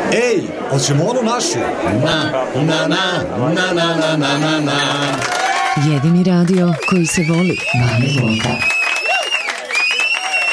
Ej, hoćemo onu našu? Jedini radio koji se voli. Bane Volta.